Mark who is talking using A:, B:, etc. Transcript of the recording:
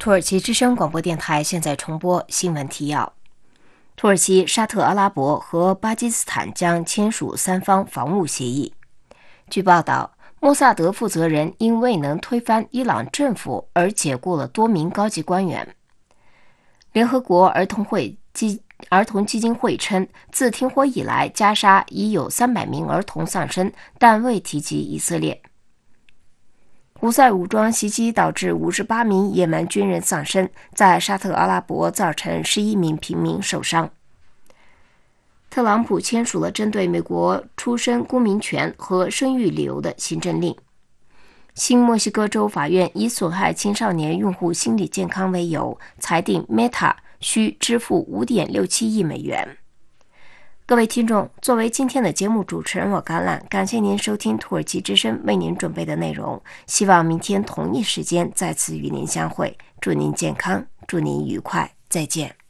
A: 土耳其之声广播电台现在重播新闻提要：土耳其、沙特阿拉伯和巴基斯坦将签署三方防务协议。据报道，莫萨德负责人因未能推翻伊朗政府而解雇了多名高级官员。联合国儿童基金会称，自停火以来，加沙已有300名儿童丧生，但未提及以色列。胡塞武装袭击导致58名也门军人丧生，在沙特阿拉伯造成11名平民受伤。特朗普签署了针对美国出生公民权和生育理由的行政令。新墨西哥州法院以损害青少年用户心理健康为由，裁定 Meta 需支付5.67亿美元。各位听众，作为今天的节目主持人，我甘兰，感谢您收听土耳其之声为您准备的内容。希望明天同一时间再次与您相会。祝您健康，祝您愉快，再见。